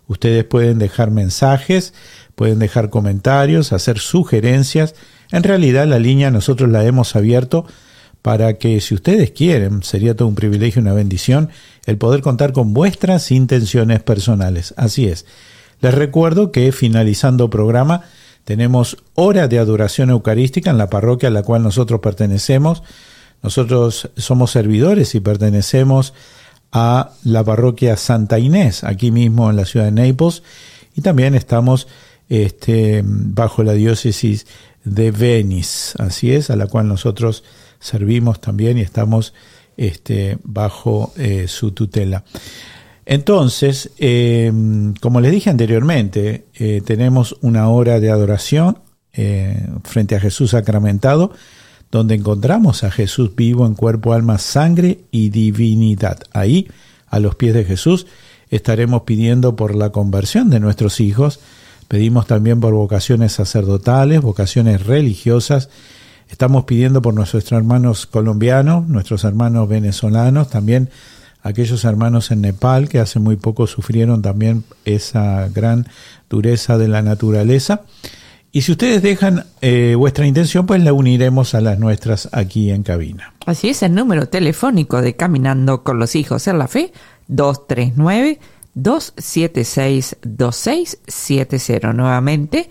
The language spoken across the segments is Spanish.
Ustedes pueden dejar mensajes, pueden dejar comentarios, hacer sugerencias. En realidad la línea nosotros la hemos abierto para que, si ustedes quieren, sería todo un privilegio, una bendición, el poder contar con vuestras intenciones personales. Así es. Les recuerdo que finalizando programa tenemos hora de adoración eucarística en la parroquia a la cual nosotros pertenecemos. Nosotros somos servidores y pertenecemos a la parroquia Santa Inés, aquí mismo en la ciudad de Naples, y también estamos bajo la diócesis de Venice, así es, a la cual nosotros servimos también y estamos bajo su tutela. Entonces, como les dije anteriormente, tenemos una hora de adoración frente a Jesús sacramentado, donde encontramos a Jesús vivo en cuerpo, alma, sangre y divinidad. Ahí, a los pies de Jesús, estaremos pidiendo por la conversión de nuestros hijos. Pedimos también por vocaciones sacerdotales, vocaciones religiosas. Estamos pidiendo por nuestros hermanos colombianos, nuestros hermanos venezolanos, también aquellos hermanos en Nepal que hace muy poco sufrieron también esa gran dureza de la naturaleza. Y si ustedes dejan vuestra intención, pues la uniremos a las nuestras aquí en cabina. Así es, el número telefónico de Caminando con los Hijos en la Fe, 239-276-2670. Nuevamente,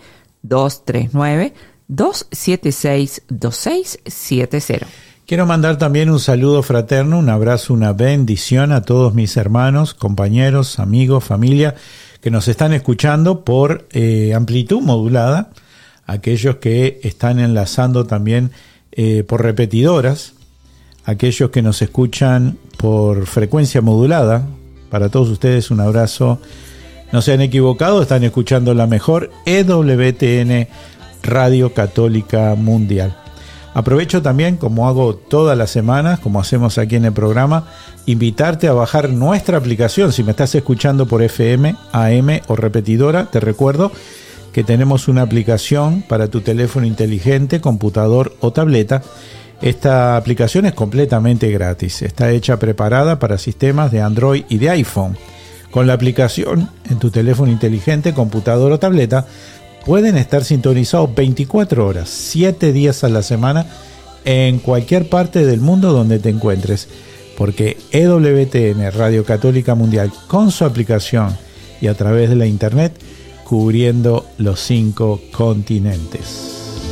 239-276-2670. Quiero mandar también un saludo fraterno, un abrazo, una bendición a todos mis hermanos, compañeros, amigos, familia que nos están escuchando por amplitud modulada, aquellos que están enlazando también por repetidoras, aquellos que nos escuchan por frecuencia modulada. Para todos ustedes un abrazo. No se han equivocado, están escuchando la mejor EWTN Radio Católica Mundial. Aprovecho también, como hago todas las semanas, como hacemos aquí en el programa, invitarte a bajar nuestra aplicación. Si me estás escuchando por FM, AM o repetidora, te recuerdo que tenemos una aplicación para tu teléfono inteligente, computador o tableta. Esta aplicación es completamente gratis. Está hecha preparada para sistemas de Android y de iPhone. Con la aplicación en tu teléfono inteligente, computador o tableta, pueden estar sintonizados 24 horas, 7 días a la semana, en cualquier parte del mundo donde te encuentres. Porque EWTN, Radio Católica Mundial, con su aplicación y a través de la internet, cubriendo los 5 continentes.